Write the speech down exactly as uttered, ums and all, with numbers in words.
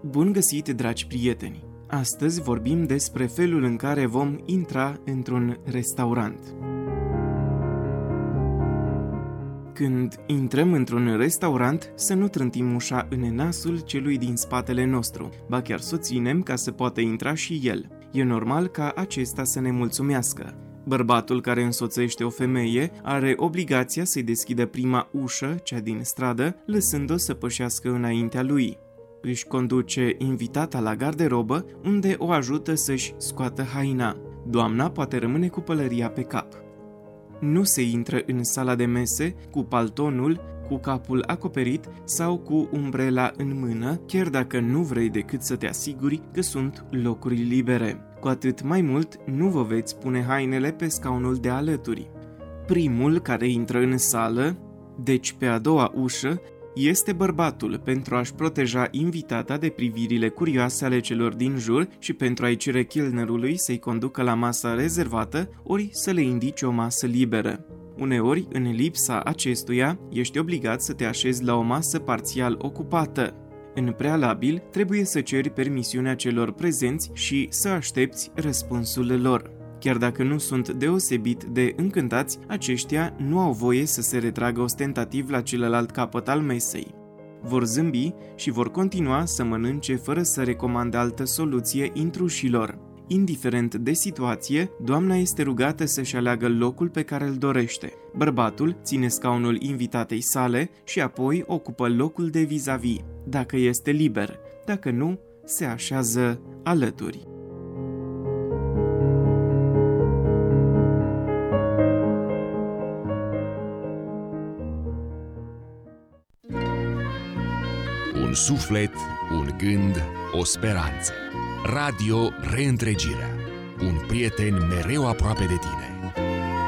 Bun găsit, dragi prieteni! Astăzi vorbim despre felul în care vom intra într-un restaurant. Când intrăm într-un restaurant, să nu trântim ușa în nasul celui din spatele nostru, ba chiar să o ținem ca să poată intra și el. E normal ca acesta să ne mulțumească. Bărbatul care însoțește o femeie are obligația să-i deschidă prima ușă, cea din stradă, lăsând-o să pășească înaintea lui. Își conduce invitata la garderobă, unde o ajută să-și scoată haina. Doamna poate rămâne cu pălăria pe cap. Nu se intră în sala de mese cu paltonul, cu capul acoperit sau cu umbrela în mână, chiar dacă nu vrei decât să te asiguri că sunt locuri libere. Cu atât mai mult, nu vă veți pune hainele pe scaunul de alături. Primul care intră în sală, deci pe a doua ușă, este bărbatul, pentru a-și proteja invitata de privirile curioase ale celor din jur și pentru a-i cere chelnerului să-i conducă la masa rezervată, ori să le indice o masă liberă. Uneori, în lipsa acestuia, ești obligat să te așezi la o masă parțial ocupată. În prealabil, trebuie să ceri permisiunea celor prezenți și să aștepți răspunsul lor. Chiar dacă nu sunt deosebit de încântați, aceștia nu au voie să se retragă ostentativ la celălalt capăt al mesei. Vor zâmbi și vor continua să mănânce fără să recomande altă soluție intrușilor. Indiferent de situație, doamna este rugată să-și aleagă locul pe care îl dorește. Bărbatul ține scaunul invitatei sale și apoi ocupă locul de vis-a-vis, dacă este liber, dacă nu, se așează alături. Un suflet, un gând, o speranță. Radio Reîntregirea. Un prieten mereu aproape de tine.